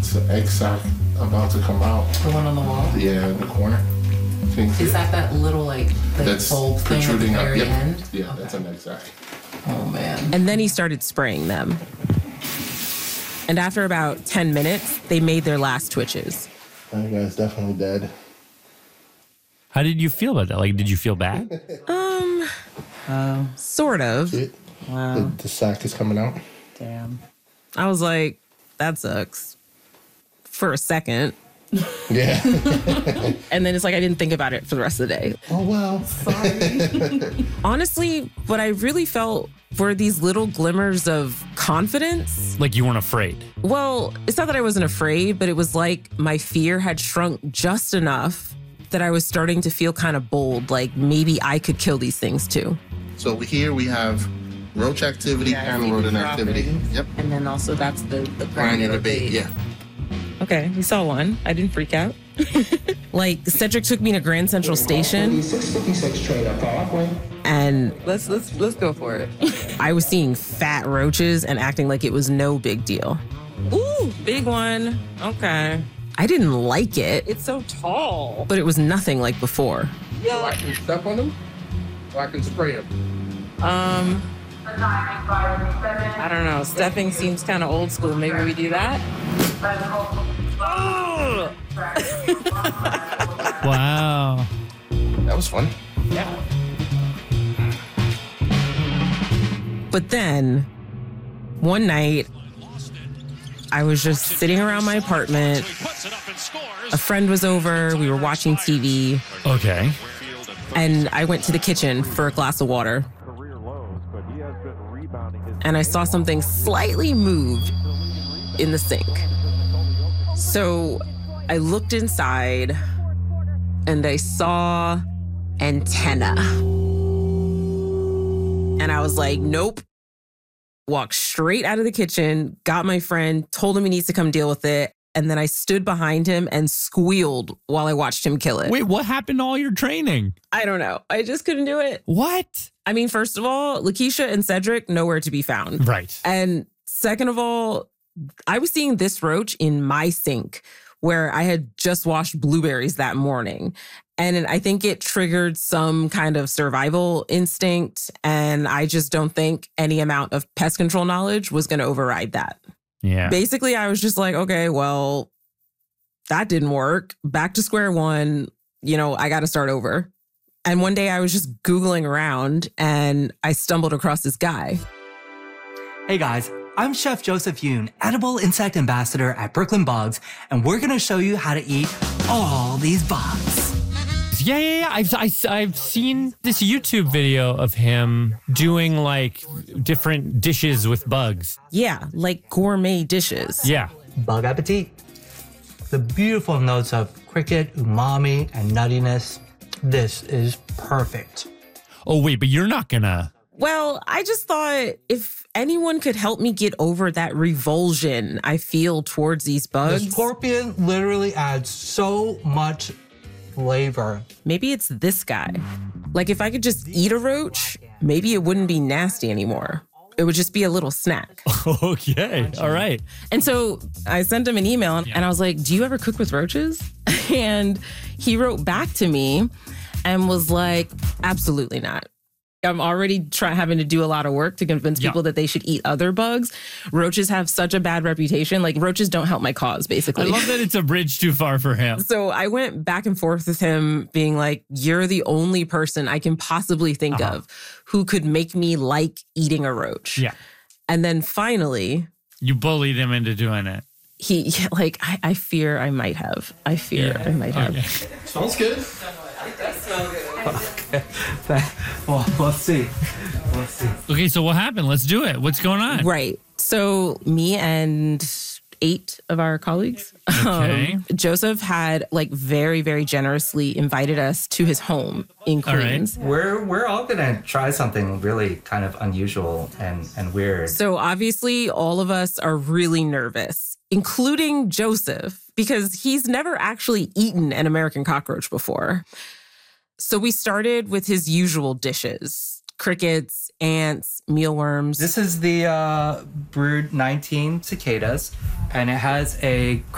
It's an egg sac about to come out. The one on the wall? Yeah, in the corner. Is that little, like, the that's bulb thing at the very end? Yeah, okay. That's an egg sac. Oh, man. And then he started spraying them. And after about 10 minutes, they made their last twitches. That guy's definitely dead. How did you feel about that? Like, did you feel bad? Sort of. Wow. The sac is coming out. Damn. I was like, that sucks. For a second. Yeah. And then it's like I didn't think about it for the rest of the day. Oh, well. Sorry. Honestly, what I really felt were these little glimmers of confidence. Like you weren't afraid? Well, it's not that I wasn't afraid, but it was like my fear had shrunk just enough that I was starting to feel kind of bold, like maybe I could kill these things too. So over here we have roach activity and rodent activity. Yep. And then also that's the Granular bait, yeah. Okay, we saw one. I didn't freak out. Like, Cedric took me to Grand Central Station. 656 train up Parkway. And Let's go for it. I was seeing fat roaches and acting like it was no big deal. Ooh, big one. Okay. I didn't like it, It's so tall. but it was nothing like before. So I can step on them, or I can spray them. I don't know. Stepping seems kind of old school. Maybe we do that? Oh! Wow. That was fun. Yeah. But then, one night, I was just sitting around my apartment. A friend was over. We were watching TV. Okay. And I went to the kitchen for a glass of water. And I saw something slightly move in the sink. So I looked inside and I saw antenna. And I was like, nope. Walked straight out of the kitchen, got my friend, told him he needs to come deal with it. And then I stood behind him and squealed while I watched him kill it. Wait, what happened to all your training? I don't know. I just couldn't do it. What? I mean, first of all, Lakeisha and Cedric, nowhere to be found. Right. And second of all, I was seeing this roach in my sink where I had just washed blueberries that morning. And I think it triggered some kind of survival instinct. And I just don't think any amount of pest control knowledge was going to override that. Yeah. Basically, I was just like, okay, well, that didn't work. Back to square one. You know, I got to start over. And one day I was just Googling around and I stumbled across this guy. Hey guys, I'm Chef Joseph Yoon, edible insect ambassador at Brooklyn Bugs, and we're gonna show you how to eat all these bugs. Yeah. I've seen this YouTube video of him doing like different dishes with bugs. Yeah, like gourmet dishes. Yeah. Bug appetit. The beautiful notes of cricket, umami, and nuttiness. This is perfect. Oh, wait, but you're not gonna. Well, I just thought if anyone could help me get over that revulsion I feel towards these The bugs, scorpion literally adds so much flavor. maybe it's this guy. Like if I could just eat a roach, maybe it wouldn't be nasty anymore. It would just be a little snack. Okay. All right. And so I sent him an email and I was like, do you ever cook with roaches? And he wrote back to me and was like, absolutely not. I'm already having to do a lot of work to convince people that they should eat other bugs. Roaches have such a bad reputation. Like roaches don't help my cause, basically. I love that it's a bridge too far for him. So I went back and forth with him being like, you're the only person I can possibly think of who could make me like eating a roach. Yeah. And then finally, You bullied him into doing it. I fear I might have. I might have. Okay. Smells good. Well, let's see. Let's see. Okay, so what happened? Let's do it. What's going on? Right. So me and 8 of our colleagues, Okay. Joseph had like very, very generously invited us to his home in All right. Queens. We're all gonna try something really kind of unusual and weird. So obviously all of us are really nervous, including Joseph, because he's never actually eaten an American cockroach before. So we started with his usual dishes: crickets, ants, mealworms. This is the Brood 19 cicadas, and it has a